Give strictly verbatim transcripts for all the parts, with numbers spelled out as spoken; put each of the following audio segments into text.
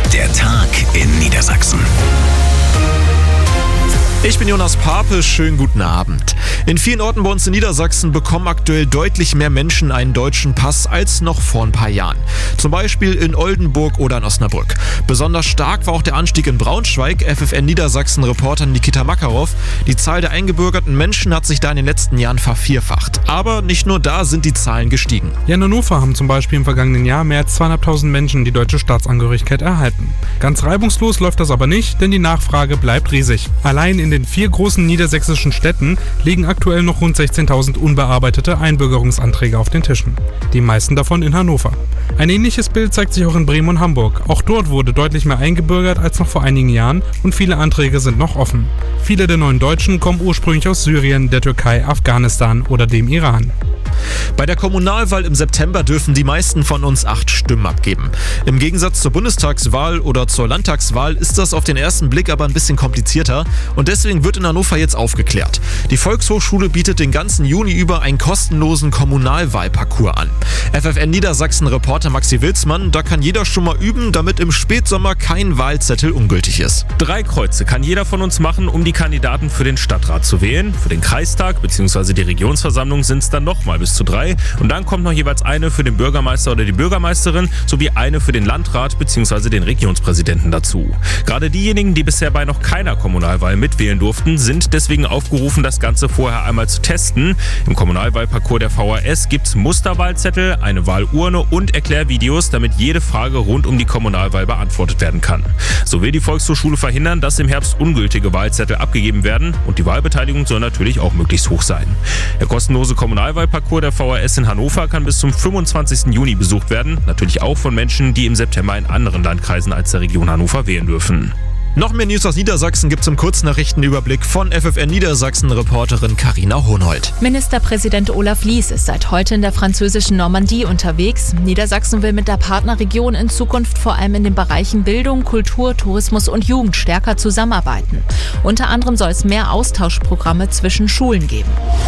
Der Tag in Niedersachsen. Ich bin Jonas Pape, schönen guten Abend. In vielen Orten bei uns in Niedersachsen bekommen aktuell deutlich mehr Menschen einen deutschen Pass als noch vor ein paar Jahren. Zum Beispiel in Oldenburg oder in Osnabrück. Besonders stark war auch der Anstieg in Braunschweig. F F N Niedersachsen-Reporter Nikita Makarov. Die Zahl der eingebürgerten Menschen hat sich da in den letzten Jahren vervierfacht. Aber nicht nur da sind die Zahlen gestiegen. Ja, in Hannover haben zum Beispiel im vergangenen Jahr mehr als zweitausendfünfhundert Menschen die deutsche Staatsangehörigkeit erhalten. Ganz reibungslos läuft das aber nicht, denn die Nachfrage bleibt riesig. Allein in den vier großen niedersächsischen Städten liegen aktuell noch rund sechzehntausend unbearbeitete Einbürgerungsanträge auf den Tischen. Die meisten davon in Hannover. Ein ähnliches Bild zeigt sich auch in Bremen und Hamburg. Auch dort wurde deutlich mehr eingebürgert als noch vor einigen Jahren und viele Anträge sind noch offen. Viele der neuen Deutschen kommen ursprünglich aus Syrien, der Türkei, Afghanistan oder dem Iran. Bei der Kommunalwahl im September dürfen die meisten von uns acht Stimmen abgeben. Im Gegensatz zur Bundestagswahl oder zur Landtagswahl ist das auf den ersten Blick aber ein bisschen komplizierter und deswegen wird in Hannover jetzt aufgeklärt. Die Volkshochschule bietet den ganzen Juni über einen kostenlosen Kommunalwahlparcours an. F F N Niedersachsen-Reporter Maxi Wilsmann, da kann jeder schon mal üben, damit im Spätsommer kein Wahlzettel ungültig ist. Drei Kreuze kann jeder von uns machen, um die Kandidaten für den Stadtrat zu wählen. Für den Kreistag bzw. die Regionsversammlung sind es dann nochmal bis zu drei. Und dann kommt noch jeweils eine für den Bürgermeister oder die Bürgermeisterin sowie eine für den Landrat bzw. den Regionspräsidenten dazu. Gerade diejenigen, die bisher bei noch keiner Kommunalwahl mitwählen durften, sind deswegen aufgerufen, das Ganze vorher einmal zu testen. Im Kommunalwahlparcours der V H S gibt es Musterwahlzettel, eine Wahlurne und Erklärvideos, damit jede Frage rund um die Kommunalwahl beantwortet werden kann. So will die Volkshochschule verhindern, dass im Herbst ungültige Wahlzettel abgegeben werden und die Wahlbeteiligung soll natürlich auch möglichst hoch sein. Der kostenlose Kommunalwahlparcours der V H S in Hannover kann bis zum fünfundzwanzigsten Juni besucht werden, natürlich auch von Menschen, die im September in anderen Landkreisen als der Region Hannover wählen dürfen. Noch mehr News aus Niedersachsen gibt's im Kurznachrichtenüberblick von F F N Niedersachsen-Reporterin Carina Hohnhold. Ministerpräsident Olaf Lies ist seit heute in der französischen Normandie unterwegs. Niedersachsen will mit der Partnerregion in Zukunft vor allem in den Bereichen Bildung, Kultur, Tourismus und Jugend stärker zusammenarbeiten. Unter anderem soll es mehr Austauschprogramme zwischen Schulen geben.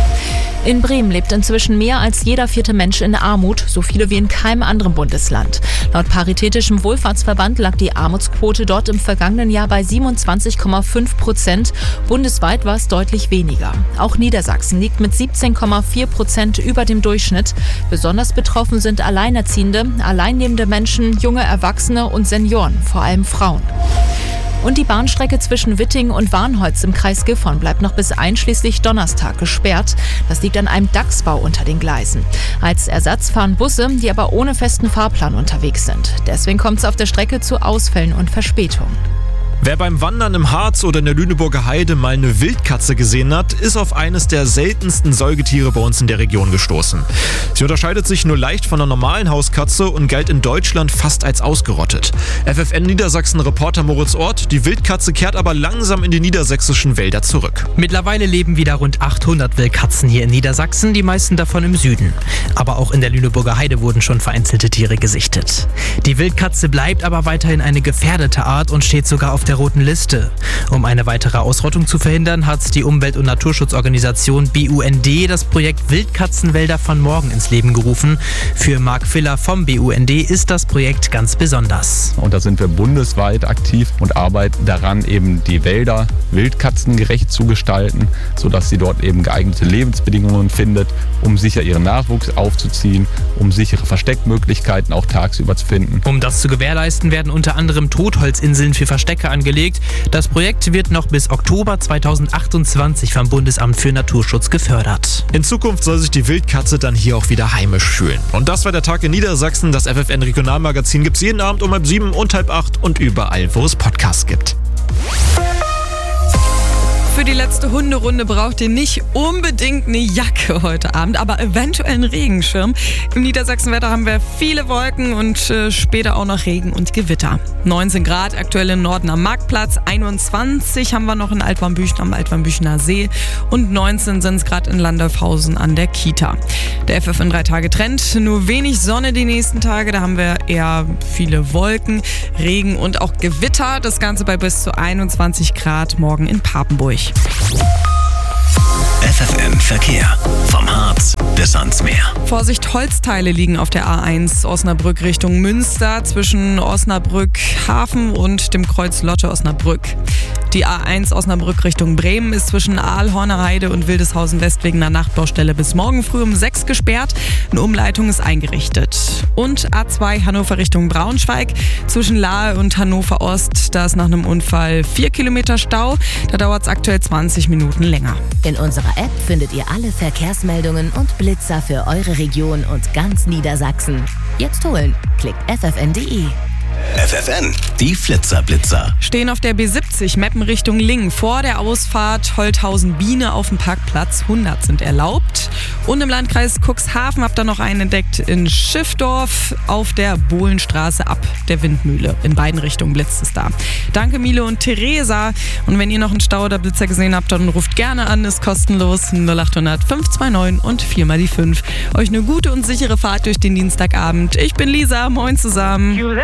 In Bremen lebt inzwischen mehr als jeder vierte Mensch in Armut, so viele wie in keinem anderen Bundesland. Laut Paritätischem Wohlfahrtsverband lag die Armutsquote dort im vergangenen Jahr bei siebenundzwanzig Komma fünf Prozent. Bundesweit war es deutlich weniger. Auch Niedersachsen liegt mit siebzehn Komma vier Prozent über dem Durchschnitt. Besonders betroffen sind Alleinerziehende, alleinnehmende Menschen, junge Erwachsene und Senioren, vor allem Frauen. Und die Bahnstrecke zwischen Witting und Warnholz im Kreis Gifhorn bleibt noch bis einschließlich Donnerstag gesperrt. Das liegt an einem Dachsbau unter den Gleisen. Als Ersatz fahren Busse, die aber ohne festen Fahrplan unterwegs sind. Deswegen kommt es auf der Strecke zu Ausfällen und Verspätungen. Wer beim Wandern im Harz oder in der Lüneburger Heide mal eine Wildkatze gesehen hat, ist auf eines der seltensten Säugetiere bei uns in der Region gestoßen. Sie unterscheidet sich nur leicht von einer normalen Hauskatze und galt in Deutschland fast als ausgerottet. F F N Niedersachsen-Reporter Moritz Ort, die Wildkatze kehrt aber langsam in die niedersächsischen Wälder zurück. Mittlerweile leben wieder rund achthundert Wildkatzen hier in Niedersachsen, die meisten davon im Süden. Aber auch in der Lüneburger Heide wurden schon vereinzelte Tiere gesichtet. Die Wildkatze bleibt aber weiterhin eine gefährdete Art und steht sogar auf der roten Liste. Um eine weitere Ausrottung zu verhindern, hat die Umwelt- und Naturschutzorganisation B U N D das Projekt Wildkatzenwälder von morgen ins Leben gerufen. Für Marc Filler vom B U N D ist das Projekt ganz besonders. Und da sind wir bundesweit aktiv und arbeiten daran, eben die Wälder wildkatzengerecht zu gestalten, sodass sie dort eben geeignete Lebensbedingungen findet, um sicher ihren Nachwuchs aufzuziehen, um sichere Versteckmöglichkeiten auch tagsüber zu finden. Um das zu gewährleisten, werden unter anderem Totholzinseln für Verstecke angelegt. Das Projekt wird noch bis Oktober zweitausendachtundzwanzig vom Bundesamt für Naturschutz gefördert. In Zukunft soll sich die Wildkatze dann hier auch wieder heimisch fühlen. Und das war der Tag in Niedersachsen. Das F F N Regionalmagazin gibt's jeden Abend um halb sieben und halb acht und überall, wo es Podcasts gibt. Für die letzte Hunderunde braucht ihr nicht unbedingt eine Jacke heute Abend, aber eventuell einen Regenschirm. Im Niedersachsenwetter haben wir viele Wolken und äh, später auch noch Regen und Gewitter. neunzehn Grad aktuell im Norden am Marktplatz, einundzwanzig haben wir noch in Altwarmbüchen am Altwarmbüchener See und neunzehn sind es gerade in Landolfhausen an der Kita. Der F F N drei Tage Trend, nur wenig Sonne die nächsten Tage, da haben wir eher viele Wolken, Regen und auch Gewitter. Das Ganze bei bis zu einundzwanzig Grad morgen in Papenburg. F F N Verkehr. Vom Harz bis ans Meer. Vorsicht, Holzteile liegen auf der A eins Osnabrück Richtung Münster zwischen Osnabrück Hafen und dem Kreuz Lotte Osnabrück. Die A eins Osnabrück Richtung Bremen ist zwischen Aalhorner Heide und Wildeshausen West wegen einer Nachtbaustelle bis morgen früh um sechs gesperrt. Eine Umleitung ist eingerichtet. Und A zwei Hannover Richtung Braunschweig zwischen Lahe und Hannover Ost. Da ist nach einem Unfall vier Kilometer Stau. Da dauert es aktuell zwanzig Minuten länger. In unserer App findet ihr alle Verkehrsmeldungen und Blitzer für eure Region und ganz Niedersachsen. Jetzt holen. Klickt f f n punkt d e. F F N, die Flitzerblitzer. Stehen auf der B siebzig Meppen Richtung Lingen vor der Ausfahrt Holthausen-Biene auf dem Parkplatz. hundert sind erlaubt. Und im Landkreis Cuxhaven habt ihr noch einen entdeckt in Schiffdorf auf der Bohlenstraße ab der Windmühle. In beiden Richtungen blitzt es da. Danke Mile und Theresa. Und wenn ihr noch einen Stau oder Blitzer gesehen habt, dann ruft gerne an, ist kostenlos. null acht hundert fünf zwei neun und vier mal die fünf. Euch eine gute und sichere Fahrt durch den Dienstagabend. Ich bin Lisa, moin zusammen.